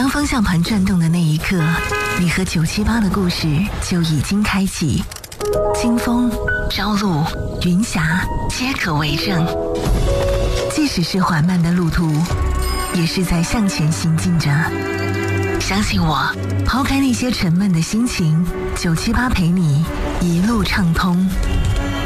当方向盘转动的那一刻，你和978的故事就已经开启。金峰、朝露、云霞皆可为证。即使是缓慢的路途，也是在向前行进着。相信我，抛开那些沉闷的心情，978陪你一路畅通。